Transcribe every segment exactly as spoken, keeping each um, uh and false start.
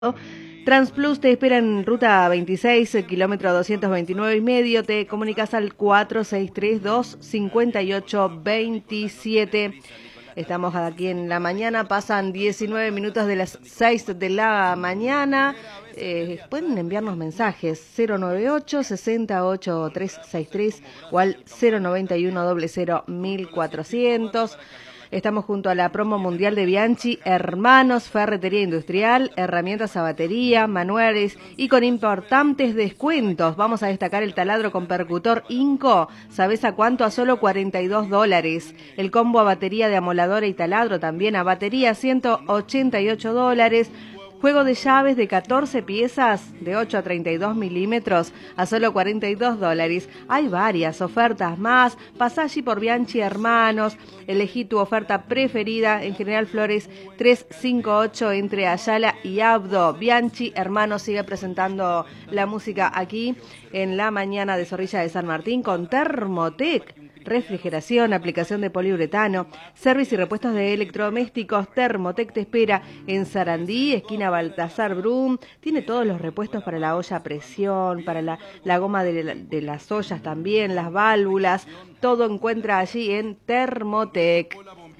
Transplus te espera en ruta veintiséis, kilómetro doscientos veintinueve y medio. Te comunicas al cuatro seis tres, dos cinco ocho, dos siete. Estamos aquí en la mañana, pasan diecinueve minutos de las seis de la mañana. Eh, pueden enviarnos mensajes cero nueve ocho, sesenta, ocho tres sesenta y tres o al cero noventa y uno, cero cero, mil cuatrocientos. Estamos junto a la promo mundial de Bianchi, Hermanos, Ferretería Industrial, herramientas a batería, manuales y con importantes descuentos. Vamos a destacar el taladro con percutor Inco. ¿Sabés a cuánto? A solo cuarenta y dos dólares. El combo a batería de amoladora y taladro también a batería, ciento ochenta y ocho dólares. Juego de llaves de catorce piezas de ocho a treinta y dos milímetros a solo cuarenta y dos dólares. Hay varias ofertas más. Pasá allí por Bianchi Hermanos. Elegí tu oferta preferida en General Flores trescientos cincuenta y ocho entre Ayala y Abdo. Bianchi Hermanos sigue presentando la música aquí en la mañana de Zorrilla de San Martín con Thermotec. Refrigeración, aplicación de poliuretano, servicio y repuestos de electrodomésticos. Thermotec te espera en Sarandí, esquina Baltasar Brum. Tiene todos los repuestos para la olla a presión, para la, la goma de, la, de las ollas también, las válvulas. Todo encuentra allí en Thermotec.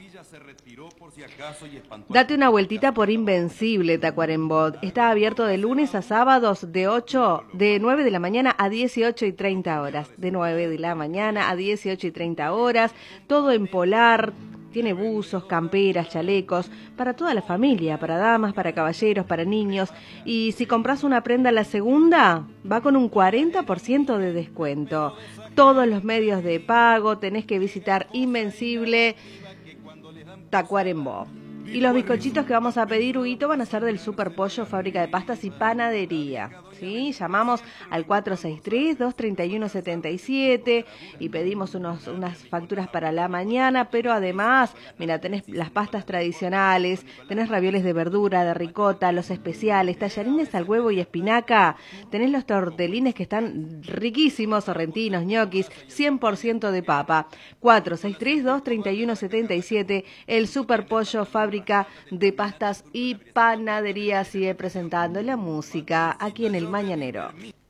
Date una vueltita por Invencible Tacuarembó. Está abierto de lunes a sábados de ocho, de nueve de la mañana a dieciocho y treinta horas. De nueve de la mañana a dieciocho y treinta horas. Todo en polar. Tiene buzos, camperas, chalecos, para toda la familia, para damas, para caballeros, para niños. Y si compras una prenda la segunda, va con un cuarenta por ciento de descuento. Todos los medios de pago, tenés que visitar Invencible Tacuarembó. Y los bizcochitos que vamos a pedir, Huguito, van a ser del Super Pollo, fábrica de pastas y panadería. ¿Sí? Llamamos al cuatro seis tres, dos tres uno, siete siete y pedimos unos, unas facturas para la mañana, pero además, mira, tenés las pastas tradicionales, tenés ravioles de verdura, de ricota, los especiales, tallarines al huevo y espinaca, tenés los tortelines que están riquísimos, sorrentinos, ñoquis, cien por ciento de papa. cuatro seis tres, dos tres uno, siete siete, el Super Pollo, fábrica de pastas y panadería, sigue presentando la música aquí en el Mañanero.